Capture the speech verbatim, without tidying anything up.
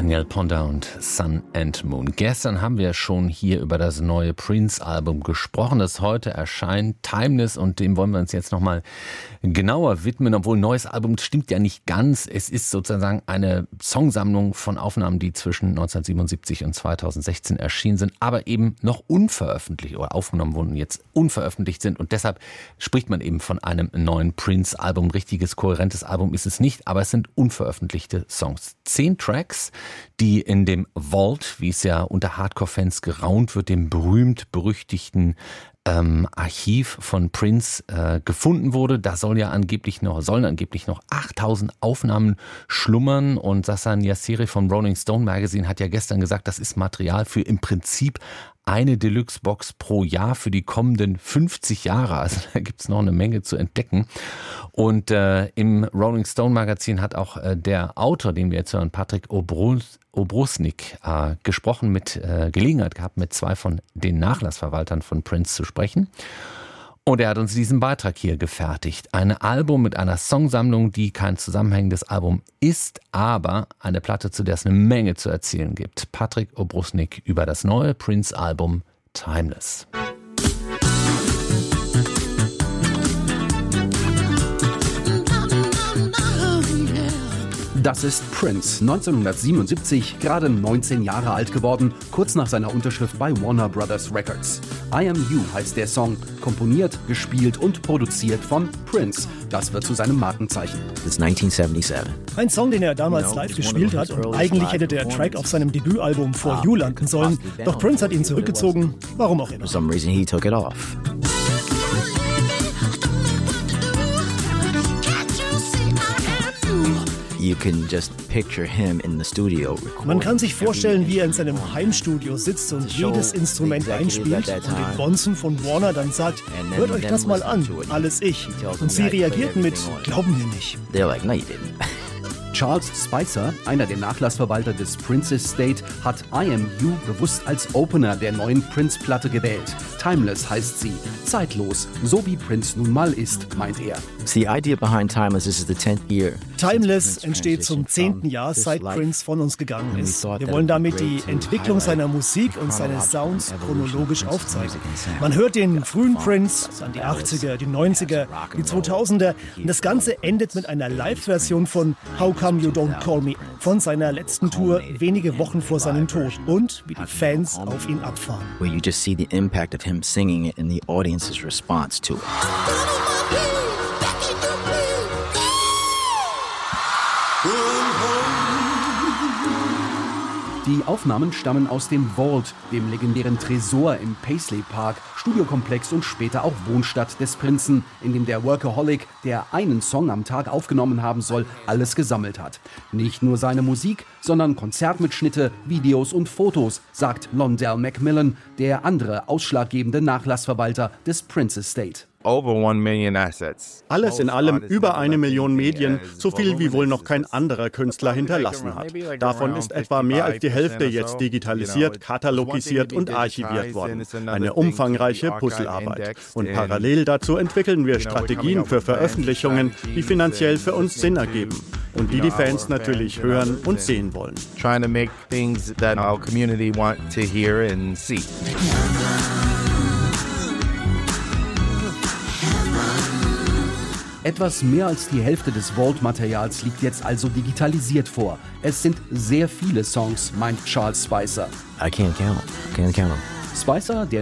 Daniel Ponder und Sun and Moon. Gestern haben wir schon hier über das neue Prince-Album gesprochen, das heute erscheint, Timeless, und dem wollen wir uns jetzt nochmal genauer widmen, obwohl ein neues Album stimmt ja nicht ganz. Es ist sozusagen eine Songsammlung von Aufnahmen, die zwischen neunzehnhundertsiebenundsiebzig und zweitausendsechzehn erschienen sind, aber eben noch unveröffentlicht oder aufgenommen wurden, jetzt unveröffentlicht sind, und deshalb spricht man eben von einem neuen Prince-Album. Ein richtiges, kohärentes Album ist es nicht, aber es sind unveröffentlichte Songs. Zehn Tracks, die in dem Vault, wie es ja unter Hardcore-Fans geraunt wird, dem berühmt-berüchtigten ähm, Archiv von Prince äh, gefunden wurde. Da soll ja angeblich noch, sollen angeblich noch achttausend Aufnahmen schlummern, und Sassan Yasseri vom Rolling Stone Magazine hat ja gestern gesagt, das ist Material für im Prinzip eine Deluxe-Box pro Jahr für die kommenden fünfzig Jahre. Also da gibt's noch eine Menge zu entdecken. Und äh, im Rolling Stone Magazin hat auch äh, der Autor, den wir jetzt hören, Patrick Obrus, Obrusnik, äh, gesprochen, mit äh, Gelegenheit gehabt, mit zwei von den Nachlassverwaltern von Prince zu sprechen. Und er hat uns diesen Beitrag hier gefertigt. Ein Album mit einer Songsammlung, die kein zusammenhängendes Album ist, aber eine Platte, zu der es eine Menge zu erzählen gibt. Patrick Obrusnik über das neue Prince-Album Timeless. Das ist Prince, neunzehnhundertsiebenundsiebzig, gerade neunzehn Jahre alt geworden, kurz nach seiner Unterschrift bei Warner Brothers Records. I Am You heißt der Song, komponiert, gespielt und produziert von Prince. Das wird zu seinem Markenzeichen. It's neunzehnhundertsiebenundsiebzig. Ein Song, den er damals live gespielt hat, und eigentlich hätte der Track auf seinem Debütalbum For You landen sollen. Doch Prince hat ihn zurückgezogen, warum auch immer. For some reason he took it off. You can just picture him in the studio recording. Man kann sich vorstellen, wie er in seinem Heimstudio sitzt und jedes Instrument einspielt und den Bonzen von Warner dann sagt, hört euch das mal an, alles ich. Und sie reagierten mit, glauben wir nicht. They're like, no you didn't. Charles Spicer, einer der Nachlassverwalter des Prince Estate, hat I Am You bewusst als Opener der neuen Prince-Platte gewählt. Timeless heißt sie, zeitlos, so wie Prince nun mal ist, meint er. The idea behind Timeless is the tenth year. Timeless entsteht zum zehnten Jahr, seit Prince von uns gegangen ist. Wir wollen damit die Entwicklung seiner Musik und seines Sounds chronologisch aufzeigen. Man hört den frühen Prince, dann die achtziger, die neunziger, die zweitausender, und das Ganze endet mit einer Live-Version von How Come You Don't Call Me von seiner letzten Tour wenige Wochen vor seinem Tod, und wie die Fans auf ihn abfahren. Where you just see the impact of him singing it and the audience's response to it. Die Aufnahmen stammen aus dem Vault, dem legendären Tresor im Paisley Park, Studiokomplex und später auch Wohnstadt des Prinzen, in dem der Workaholic, der einen Song am Tag aufgenommen haben soll, alles gesammelt hat. Nicht nur seine Musik, sondern Konzertmitschnitte, Videos und Fotos, sagt Londell Macmillan, der andere ausschlaggebende Nachlassverwalter des Prince Estate. Alles in allem über eine Million Medien, so viel wie wohl noch kein anderer Künstler hinterlassen hat. Davon ist etwa mehr als die Hälfte jetzt digitalisiert, katalogisiert und archiviert worden. Eine umfangreiche Puzzlearbeit. Und parallel dazu entwickeln wir Strategien für Veröffentlichungen, die finanziell für uns Sinn ergeben und die die Fans natürlich hören und sehen wollen. Trying to make things that our community want to hear and see. Etwas mehr als die Hälfte des Vault-Materials liegt jetzt also digitalisiert vor. Es sind sehr viele Songs, meint Charles Spicer. I can't count. I can't count them. Spicer, der